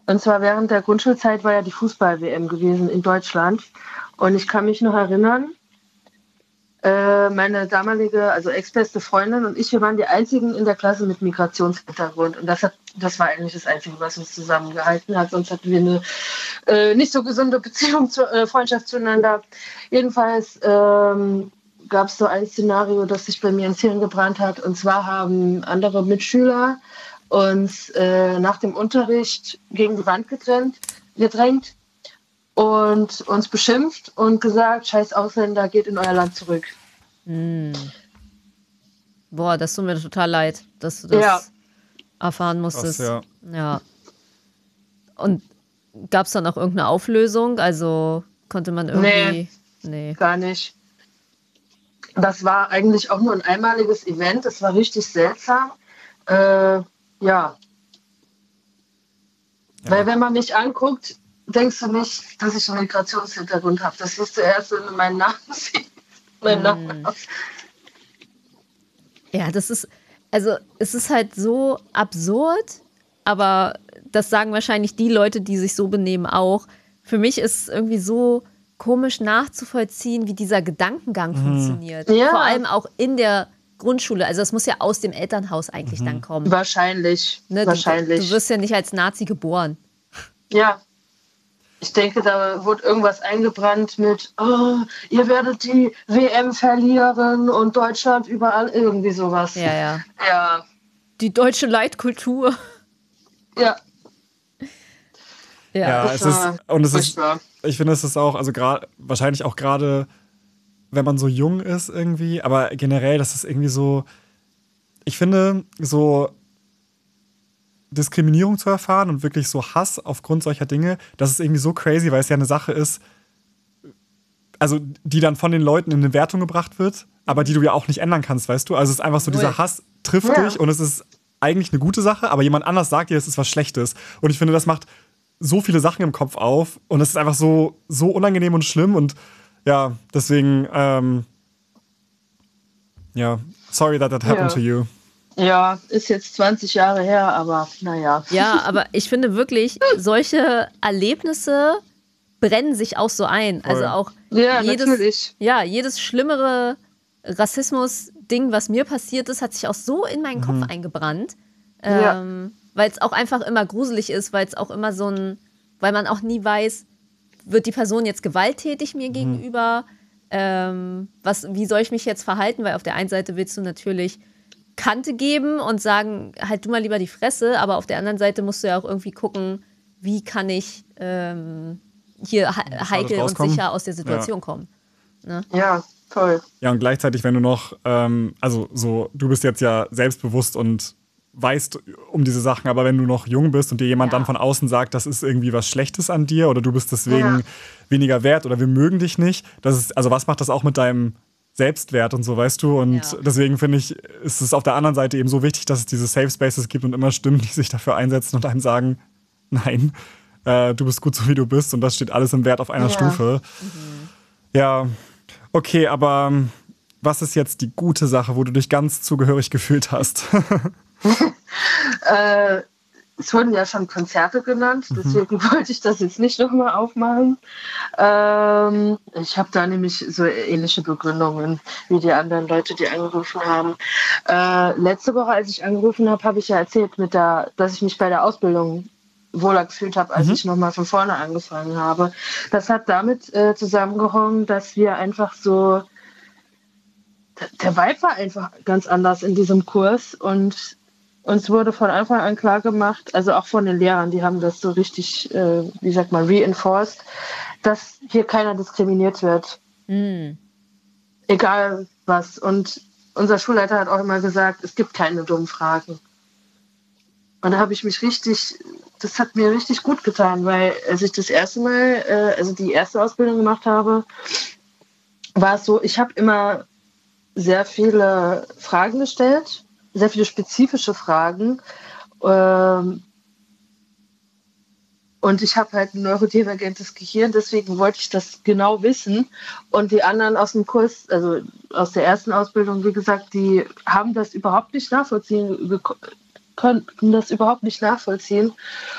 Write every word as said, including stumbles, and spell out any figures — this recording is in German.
Und zwar während der Grundschulzeit war ja die Fußball-W M gewesen in Deutschland. Und ich kann mich noch erinnern, äh, meine damalige, also ex-beste Freundin und ich, wir waren die einzigen in der Klasse mit Migrationshintergrund. Und das hat, das war eigentlich das Einzige, was uns zusammengehalten hat. Sonst hatten wir eine äh, nicht so gesunde Beziehung, zu, äh, Freundschaft zueinander. Jedenfalls ähm, gab es so ein Szenario, das sich bei mir ins Hirn gebrannt hat. Und zwar haben andere Mitschüler uns äh, nach dem Unterricht gegen die Wand getrennt, gedrängt und uns beschimpft und gesagt, scheiß Ausländer, geht in euer Land zurück. Hm. Boah, das tut mir total leid, dass du das Ja. erfahren musstest. Krass, ja. Ja. Und gab es dann auch irgendeine Auflösung? Also konnte man irgendwie... Nee, nee. gar nicht. Das war eigentlich auch nur ein einmaliges Event. Das war richtig seltsam. Äh, ja. ja. Weil wenn man mich anguckt, denkst du nicht, dass ich einen Migrationshintergrund habe. Das siehst du erst, wenn du meinen Namen siehst. Meinen Namen. Ja, das ist, also es ist halt so absurd, aber das sagen wahrscheinlich die Leute, die sich so benehmen, auch. Für mich ist es irgendwie so komisch nachzuvollziehen, wie dieser Gedankengang mhm. funktioniert. Ja. Vor allem auch in der Grundschule. Also es muss ja aus dem Elternhaus eigentlich mhm. dann kommen. Wahrscheinlich. Ne? Wahrscheinlich. Du, du wirst ja nicht als Nazi geboren. Ja. Ich denke, da wurde irgendwas eingebrannt mit, oh, ihr werdet die W M verlieren und Deutschland überall, irgendwie sowas. Ja, ja. Ja. Die deutsche Leitkultur. Ja. Ja, ja es ist, und es ist, ich finde, es ist auch, also gerade, wahrscheinlich auch gerade, wenn man so jung ist irgendwie, aber generell, das ist irgendwie so, ich finde, so Diskriminierung zu erfahren und wirklich so Hass aufgrund solcher Dinge, das ist irgendwie so crazy, weil es ja eine Sache ist, also die dann von den Leuten in eine Wertung gebracht wird, aber die du ja auch nicht ändern kannst, weißt du? Also es ist einfach so, dieser Hass trifft ja. dich und es ist eigentlich eine gute Sache, aber jemand anders sagt dir, es ist was Schlechtes. Und ich finde, das macht so viele Sachen im Kopf auf und es ist einfach so, so unangenehm und schlimm und ja, deswegen ähm, ja, sorry that that happened ja. to you. Ja, ist jetzt zwanzig Jahre her, aber naja. Ja, aber ich finde wirklich, solche Erlebnisse brennen sich auch so ein. Voll. Also auch ja, jedes, natürlich. ja, jedes schlimmere Rassismus-Ding, was mir passiert ist, hat sich auch so in meinen mhm. Kopf eingebrannt. Ja. Ähm, weil es auch einfach immer gruselig ist, weil es auch immer so ein, weil man auch nie weiß, wird die Person jetzt gewalttätig mir mhm. gegenüber? Ähm, was, wie soll ich mich jetzt verhalten? Weil auf der einen Seite willst du natürlich Kante geben und sagen, halt du mal lieber die Fresse, aber auf der anderen Seite musst du ja auch irgendwie gucken, wie kann ich ähm, hier he- heikel und sicher aus der Situation ja. kommen. Ne? Ja, toll. Ja, und gleichzeitig, wenn du noch, ähm, also so, du bist jetzt ja selbstbewusst und weißt um diese Sachen, aber wenn du noch jung bist und dir jemand ja. dann von außen sagt, das ist irgendwie was Schlechtes an dir oder du bist deswegen ja. weniger wert oder wir mögen dich nicht, das ist, also was macht das auch mit deinem Selbstwert und so, weißt du? Und ja. deswegen finde ich, ist es auf der anderen Seite eben so wichtig, dass es diese Safe Spaces gibt und immer Stimmen, die sich dafür einsetzen und einem sagen, nein, äh, du bist gut so, wie du bist und das steht alles im Wert auf einer ja. Stufe. Mhm. Ja, okay, aber was ist jetzt die gute Sache, wo du dich ganz zugehörig gefühlt hast? äh, es wurden ja schon Konzerte genannt, deswegen mhm. wollte ich das jetzt nicht nochmal aufmachen. Ähm, ich habe da nämlich so ähnliche Begründungen wie die anderen Leute, die angerufen haben. Äh, letzte Woche, als ich angerufen habe, habe ich ja erzählt, mit der, dass ich mich bei der Ausbildung wohler gefühlt habe, als mhm. ich nochmal von vorne angefangen habe. Das hat damit äh, zusammengehangen, dass wir einfach so, der Vibe war einfach ganz anders in diesem Kurs und uns wurde von Anfang an klar gemacht, also auch von den Lehrern, die haben das so richtig, äh, wie sagt man, reinforced, dass hier keiner diskriminiert wird. Mhm. Egal was. Und unser Schulleiter hat auch immer gesagt, es gibt keine dummen Fragen. Und da habe ich mich richtig, das hat mir richtig gut getan, weil als ich das erste Mal, äh, also die erste Ausbildung gemacht habe, war es so, ich habe immer sehr viele Fragen gestellt, sehr viele spezifische Fragen. Ähm, und ich habe halt ein neurodivergentes Gehirn, deswegen wollte ich das genau wissen. Und die anderen aus dem Kurs, also aus der ersten Ausbildung, wie gesagt, die haben das überhaupt nicht nachvollziehen, können das überhaupt nicht nachvollziehen.